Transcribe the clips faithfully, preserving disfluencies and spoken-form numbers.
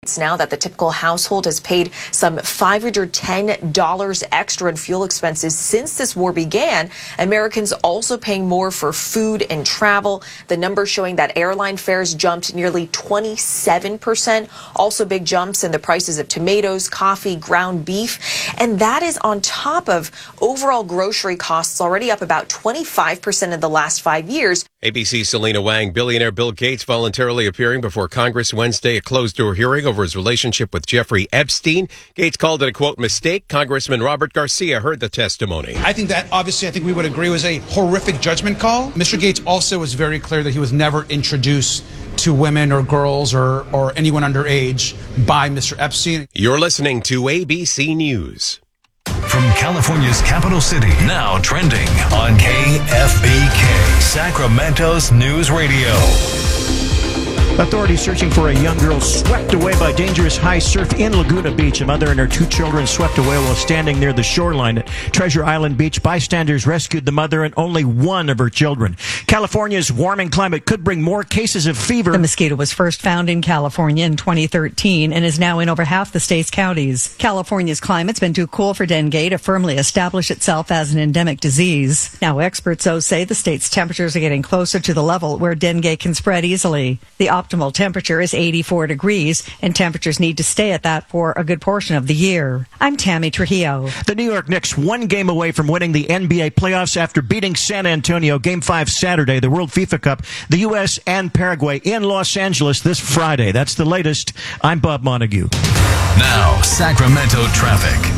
estimates now that the typical household has paid some five hundred ten dollars extra in fuel expenses since this war began. Americans also paying more for food and travel. The numbers showing that airline fares jumped nearly twenty-seven percent. Also big jumps in the prices of tomatoes, coffee, ground beef. And that is on top of overall grocery costs already up about twenty-five percent in the last five years. A B C's Selena Wang. Billionaire Bill Gates voluntarily appearing before Congress Wednesday, a closed-door hearing over his relationship with Jeffrey Epstein. Gates called it a, quote, mistake. Congressman Robert Garcia heard the testimony. I think that, obviously, I think we would agree was a horrific judgment call. Mister Gates also was very clear that he was never introduced to women or girls or, or anyone underage by Mister Epstein. You're listening to A B C News. From California's capital city, now trending on K F B K, Sacramento's News Radio. Authorities searching for a young girl swept away by dangerous high surf in Laguna Beach. A mother and her two children swept away while standing near the shoreline at Treasure Island Beach. Bystanders rescued the mother and only one of her children. California's warming climate could bring more cases of fever. The mosquito was first found in California in twenty thirteen and is now in over half the state's counties. California's climate's been too cool for dengue to firmly establish itself as an endemic disease. Now experts, though, say the state's temperatures are getting closer to the level where dengue can spread easily. The optimal temperature is eighty-four degrees, and temperatures need to stay at that for a good portion of the year. I'm Tammy Trujillo. The New York Knicks one game away from winning the N B A playoffs after beating San Antonio Game five Saturday, the World FIFA Cup, the U S and Paraguay in Los Angeles this Friday. That's the latest. I'm Bob Montague. Now, Sacramento traffic.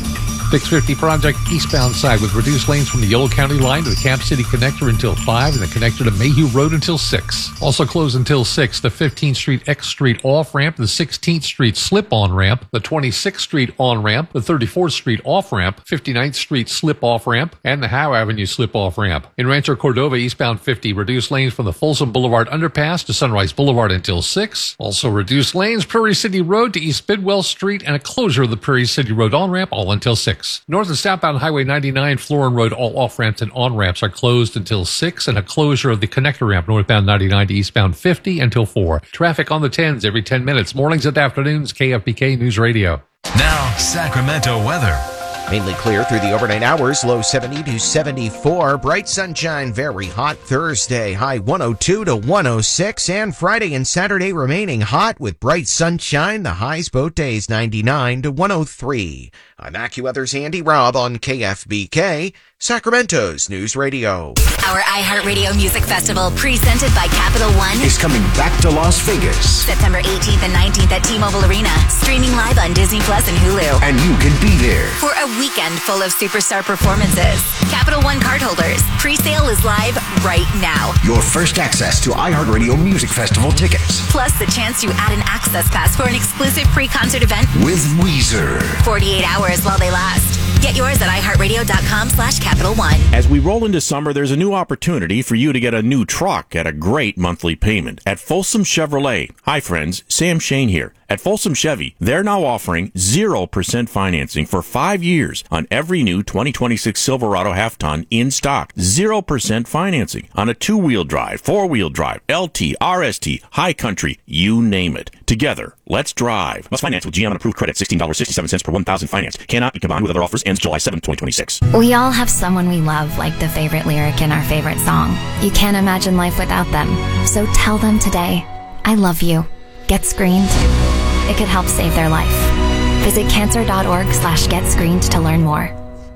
six fifty Project eastbound side with reduced lanes from the Yolo County line to the Camp City connector until five and the connector to Mayhew Road until six. Also closed until six, the fifteenth Street X Street off-ramp, the sixteenth Street slip-on ramp, the twenty-sixth Street on-ramp, the thirty-fourth Street off-ramp, fifty-ninth Street slip-off ramp, and the Howe Avenue slip-off ramp. In Rancho Cordova, eastbound fifty, reduced lanes from the Folsom Boulevard underpass to Sunrise Boulevard until six. Also reduced lanes, Prairie City Road to East Bidwell Street, and a closure of the Prairie City Road on-ramp, all until six. North and southbound Highway ninety-nine, Florin Road, all off-ramps and on-ramps are closed until six, and a closure of the connector ramp northbound ninety-nine to eastbound fifty until four. Traffic on the tens every ten minutes, mornings and afternoons, K F B K News Radio. Now, Sacramento weather. Mainly clear through the overnight hours, low seventy to seventy-four. Bright sunshine, very hot Thursday, high one oh two to one oh six. And Friday and Saturday remaining hot with bright sunshine. The highs both days ninety-nine to one oh three. I'm AccuWeather's Andy Robb on K F B K, Sacramento's News Radio. Our iHeartRadio Music Festival, presented by Capital One, is coming back to Las Vegas. September eighteenth and nineteenth at T-Mobile Arena. Streaming live on Disney Plus and Hulu. And you can be there for a weekend full of superstar performances. Capital One cardholders, pre-sale is live right now. Your first access to iHeartRadio Music Festival tickets. Plus the chance to add an access pass for an exclusive pre-concert event with Weezer. forty-eight hours while they last. Get yours at iHeartRadio.com slash Capital One. As we roll into summer, there's a new opportunity for you to get a new truck at a great monthly payment at Folsom Chevrolet. Hi, friends. Sam Shane here. At Folsom Chevy, they're now offering zero percent financing for five years on every new twenty twenty-six Silverado half-ton in stock. zero percent financing on a two-wheel drive, four-wheel drive, L T, R S T, High Country, you name it. Together, let's drive. Must finance with G M on approved credit, sixteen dollars and sixty-seven cents per one thousand finance. Cannot be combined with other offers. Ends July seventh, twenty twenty-six. We all have someone we love, like the favorite lyric in our favorite song. You can't imagine life without them. So tell them today, I love you. Get screened. It could help save their life. Visit cancer.org slash get screened to learn more.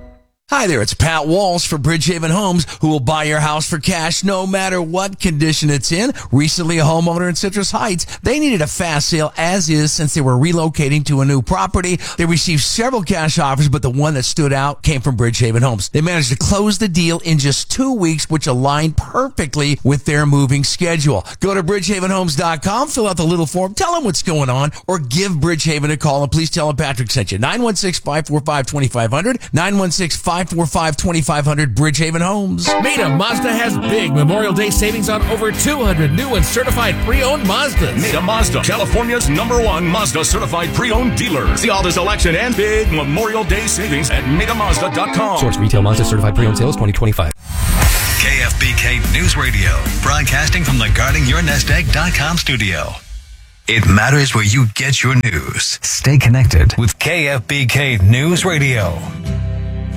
Hi there, it's Pat Walsh for Bridgehaven Homes, who will buy your house for cash no matter what condition it's in. Recently, a homeowner in Citrus Heights, they needed a fast sale as is since they were relocating to a new property. They received several cash offers, but the one that stood out came from Bridgehaven Homes. They managed to close the deal in just two weeks, which aligned perfectly with their moving schedule. Go to bridgehaven homes dot com, fill out the little form, tell them what's going on, or give Bridgehaven a call, and please tell them Patrick sent you. nine one six, five four five, two five zero zero, nine one six, five four five, two five zero zero, Bridgehaven Homes. Meda Mazda has big Memorial Day savings on over two hundred new and certified pre-owned Mazdas. Meda Mazda, California's number one Mazda certified pre-owned dealer. See all the selection and big Memorial Day savings at meda mazda dot com. Source retail Mazda certified pre-owned sales twenty twenty-five. K F B K News Radio, broadcasting from the guarding your nest egg dot com studio. It matters where you get your news. Stay connected with K F B K News Radio.